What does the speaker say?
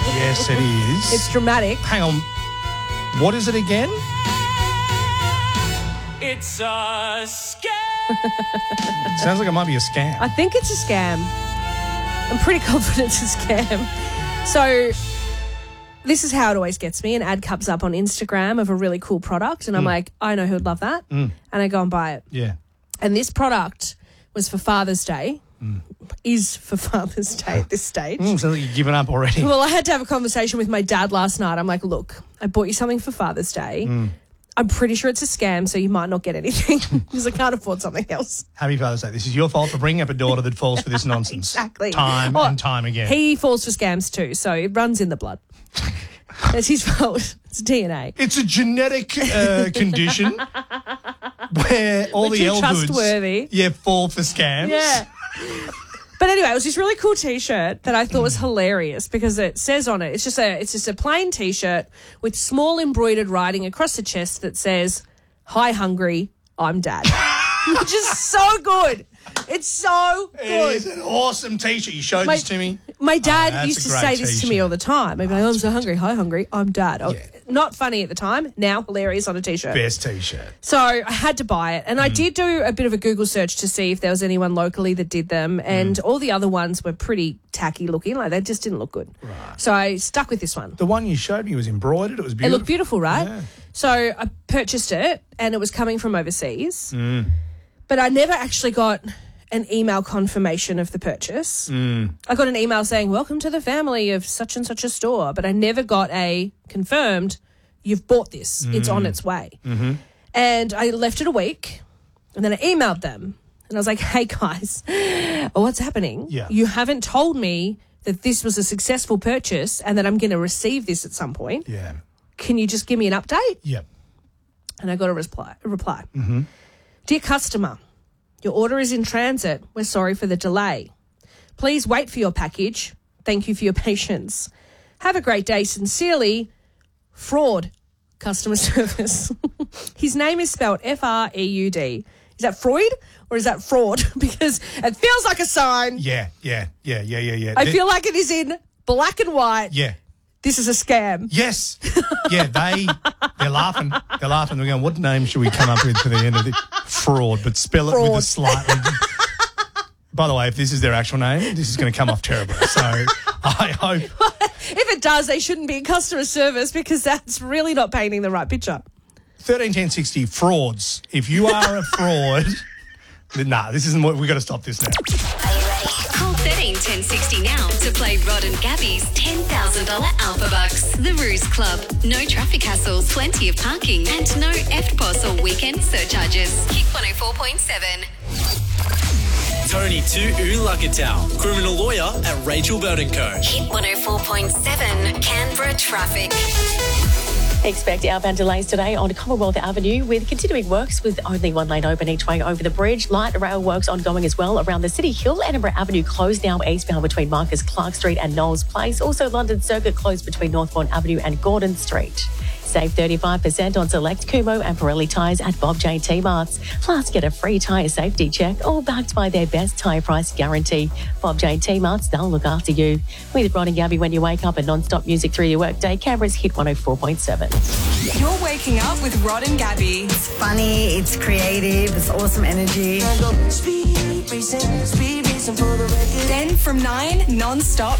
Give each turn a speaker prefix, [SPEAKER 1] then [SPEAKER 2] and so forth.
[SPEAKER 1] Yes, it is.
[SPEAKER 2] It's dramatic.
[SPEAKER 1] Hang on. What is it again?
[SPEAKER 3] It's a scam.
[SPEAKER 1] Sounds like it might be a scam.
[SPEAKER 2] I think it's a scam. I'm pretty confident it's a scam. So this is how it always gets me. An ad comes up on Instagram of a really cool product and I'm like, I know who'd love that. And I go and buy it.
[SPEAKER 1] Yeah.
[SPEAKER 2] And this product was for Father's Day. Is for Father's Day at this stage.
[SPEAKER 1] Sounds like you've given up already.
[SPEAKER 2] Well, I had to have a conversation with my dad last night. I'm like, look, I bought you something for Father's Day. I'm pretty sure it's a scam, so you might not get anything because I can't afford something else.
[SPEAKER 1] Happy Father's Day. This is your fault for bringing up a daughter that falls for this nonsense.
[SPEAKER 2] Exactly.
[SPEAKER 1] Time and time again.
[SPEAKER 2] He falls for scams too, so it runs in the blood. It's his fault. It's DNA.
[SPEAKER 1] It's a genetic condition where all
[SPEAKER 2] We're
[SPEAKER 1] the
[SPEAKER 2] too
[SPEAKER 1] L-goods
[SPEAKER 2] trustworthy.
[SPEAKER 1] fall for scams.
[SPEAKER 2] Yeah. But anyway, it was this really cool T-shirt that I thought was hilarious because it says on it, it's just a plain T-shirt with small embroidered writing across the chest that says, "Hi, hungry, I'm Dad," which is so good. It's so good.
[SPEAKER 1] It is an awesome T-shirt. You showed this to me.
[SPEAKER 2] My dad
[SPEAKER 1] that's
[SPEAKER 2] used
[SPEAKER 1] a
[SPEAKER 2] to
[SPEAKER 1] great
[SPEAKER 2] say this to me
[SPEAKER 1] T-shirt.
[SPEAKER 2] all the time. He'd be like, "I'm so hungry. Hi, hungry, I'm Dad." Not funny at the time. Now hilarious on a T-shirt.
[SPEAKER 1] Best T-shirt.
[SPEAKER 2] So I had to buy it. And I did do a bit of a Google search to see if there was anyone locally that did them. And all the other ones were pretty tacky looking. Like, they just didn't look good. Right. So I stuck with this one.
[SPEAKER 1] The one you showed me was embroidered. It was
[SPEAKER 2] It
[SPEAKER 1] beautiful.
[SPEAKER 2] looked beautiful, right?
[SPEAKER 1] Yeah.
[SPEAKER 2] So I purchased it and it was coming from overseas. But I never actually got an email confirmation of the purchase. I got an email saying, "Welcome to the family of such and such a store," but I never got a confirmed, "You've bought this. It's on its way." And I left it a week and then I emailed them and I was like, "Hey guys, what's happening?
[SPEAKER 1] Yeah.
[SPEAKER 2] You haven't told me that this was a successful purchase and that I'm going to receive this at some point.
[SPEAKER 1] Yeah.
[SPEAKER 2] Can you just give me an update?"
[SPEAKER 1] Yep.
[SPEAKER 2] And I got a reply. "Dear customer, your order is in transit. We're sorry for the delay. Please wait for your package. Thank you for your patience. Have a great day. Sincerely, Fraud Customer Service." His name is spelled F-R-E-U-D. Is that Freud or is that fraud? Because it feels like a sign.
[SPEAKER 1] Yeah.
[SPEAKER 2] I feel like it is in black and white.
[SPEAKER 1] Yeah.
[SPEAKER 2] This is a scam.
[SPEAKER 1] Yes. Yeah, they're laughing. They're laughing. They're going, what name should we come up with for the end of the fraud? But spell it with a slightly... By the way, if this is their actual name, this is going to come off terribly. So I hope...
[SPEAKER 2] If it does, they shouldn't be in customer service because that's really not painting the right picture.
[SPEAKER 1] 131060 frauds. If you are a fraud... Nah, this isn't what... We've got to stop this now.
[SPEAKER 4] Call 131060 now to play Rod and Gabby's $10,000 Alpha Bucks. The Ruse Club. No traffic hassles, plenty of parking, and no EFTPOS or weekend surcharges. Kick 104.7.
[SPEAKER 3] Tony to Ulakatau, criminal lawyer at Rachel Bird & Co.
[SPEAKER 4] Hit 104.7 Canberra traffic.
[SPEAKER 5] Expect outbound delays today on Commonwealth Avenue with continuing works with only one lane open each way over the bridge. Light rail works ongoing as well around the City Hill. Edinburgh Avenue closed now eastbound between Marcus Clark Street and Knowles Place. Also London Circuit closed between Northbourne Avenue and Gordon Street. Save 35% on select Kumo and Pirelli tyres at Bob J T-Marts. Plus, get a free tyre safety check, all backed by their best tyre price guarantee. Bob J T-Marts, they'll look after you. With Rod and Gabby when you wake up and non-stop music through your workday, Canberra's Hit 104.7.
[SPEAKER 6] You're waking up with Rod and Gabby.
[SPEAKER 7] It's funny, it's creative, it's awesome energy.
[SPEAKER 6] Then from 9, non-stop